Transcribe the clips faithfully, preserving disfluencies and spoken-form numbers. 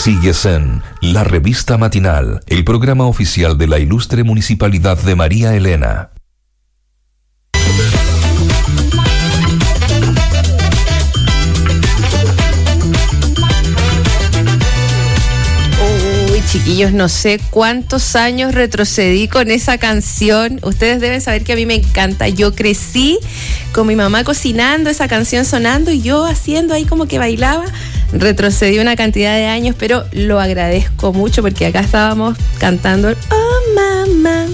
Sigues en La Revista Matinal, el programa oficial de la ilustre Municipalidad de María Elena. Chiquillos, no sé cuántos años retrocedí con esa canción. Ustedes deben saber que a mí me encanta. Yo crecí con mi mamá cocinando, esa canción sonando y yo haciendo ahí como que bailaba. Retrocedí una cantidad de años, pero lo agradezco mucho porque acá estábamos cantando Oh Mamá.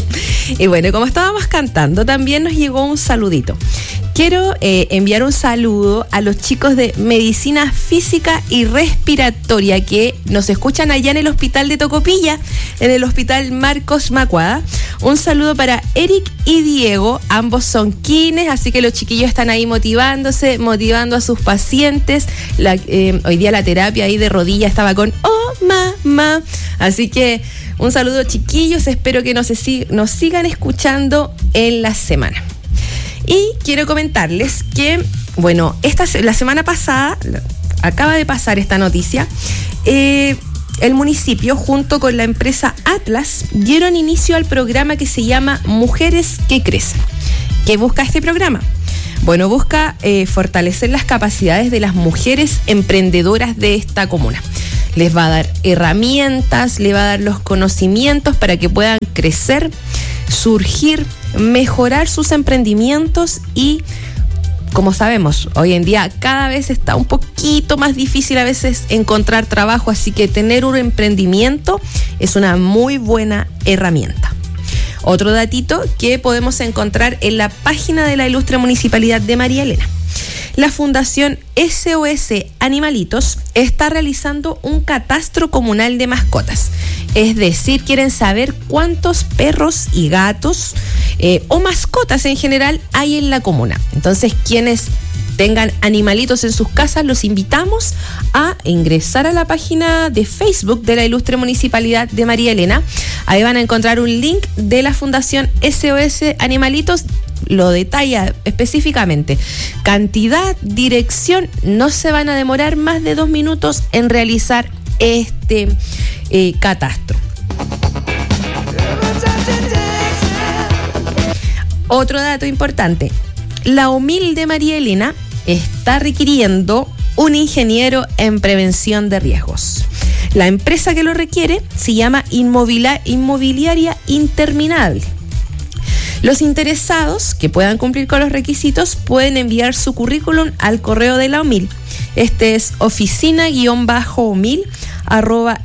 Y bueno, como estábamos cantando, también nos llegó un saludito. Quiero eh, enviar un saludo a los chicos de Medicina Física y Respiratoria que nos escuchan allá en el hospital de Tocopilla, en el hospital Marcos Macuada. Un saludo para Eric y Diego, ambos son kines, así que los chiquillos están ahí motivándose, motivando a sus pacientes. La, eh, hoy día la terapia ahí de rodilla estaba con Oh Mamá, así que un saludo chiquillos, espero que nos, nos sigan escuchando en la semana. Y quiero comentarles que, bueno, esta, la semana pasada, acaba de pasar esta noticia, eh, el municipio junto con la empresa Atlas dieron inicio al programa que se llama Mujeres que Crecen. ¿Qué busca este programa? Bueno, busca eh, fortalecer las capacidades de las mujeres emprendedoras de esta comuna. Les va a dar herramientas, les va a dar los conocimientos para que puedan crecer, surgir, mejorar sus emprendimientos y, como sabemos, hoy en día cada vez está un poquito más difícil a veces encontrar trabajo, así que tener un emprendimiento es una muy buena herramienta. Otro datito que podemos encontrar en la página de la ilustre Municipalidad de María Elena. La Fundación S O S Animalitos está realizando un catastro comunal de mascotas. Es decir, quieren saber cuántos perros y gatos eh, o mascotas en general hay en la comuna. Entonces, quienes tengan animalitos en sus casas, los invitamos a ingresar a la página de Facebook de la ilustre Municipalidad de María Elena. Ahí van a encontrar un link de la Fundación S O S Animalitos. Lo detalla específicamente. Cantidad, dirección, no se van a demorar más de dos minutos en realizar este eh, catastro. Otro dato importante. La Omil de María Elena está requiriendo un ingeniero en prevención de riesgos. La empresa que lo requiere se llama Inmovila- Inmobiliaria Interminable. Los interesados que puedan cumplir con los requisitos pueden enviar su currículum al correo de la Omil. Este es oficina-omil arroba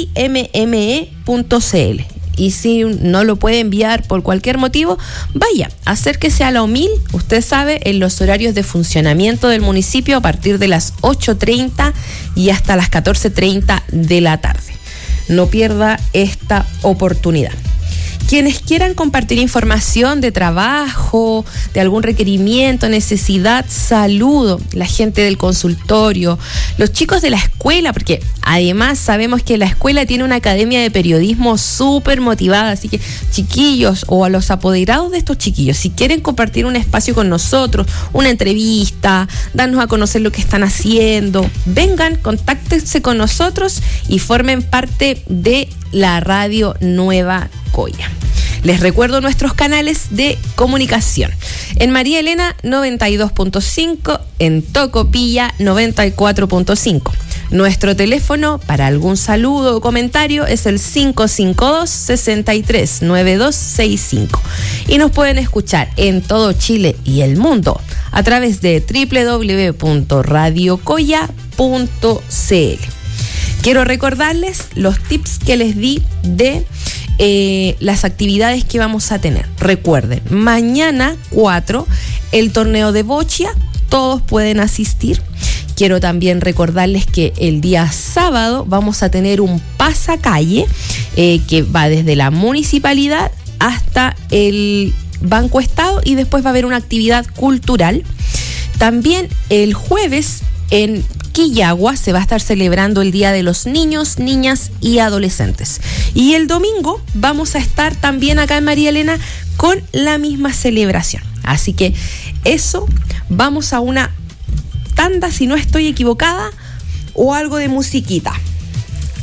imme punto cl. Y si no lo puede enviar por cualquier motivo, vaya, acérquese a la Omil, usted sabe, en los horarios de funcionamiento del municipio a partir de las ocho treinta y hasta las catorce treinta de la tarde. No pierda esta oportunidad. Quienes quieran compartir información de trabajo, de algún requerimiento, necesidad, saludo, la gente del consultorio, los chicos de la escuela, porque además sabemos que la escuela tiene una academia de periodismo súper motivada, así que chiquillos o a los apoderados de estos chiquillos, si quieren compartir un espacio con nosotros, una entrevista, darnos a conocer lo que están haciendo, vengan, contáctense con nosotros y formen parte de la Radio Nueva Coya. Les recuerdo nuestros canales de comunicación. En María Elena noventa y dos punto cinco, en Tocopilla noventa y cuatro punto cinco. Nuestro teléfono para algún saludo o comentario es el cinco cinco dos, seis tres, nueve dos seis cinco. Y nos pueden escuchar en todo Chile y el mundo a través de doble u doble u doble u punto radio coya punto c l. Quiero recordarles los tips que les di de eh, las actividades que vamos a tener. Recuerden, mañana cuatro, el torneo de boccia, todos pueden asistir. Quiero también recordarles que el día sábado vamos a tener un pasacalle eh, que va desde la municipalidad hasta el Banco Estado y después va a haber una actividad cultural. También el jueves en Quillagua se va a estar celebrando el Día de los Niños, Niñas y Adolescentes. Y el domingo vamos a estar también acá en María Elena con la misma celebración. Así que eso, vamos a una tanda, si no estoy equivocada, o algo de musiquita.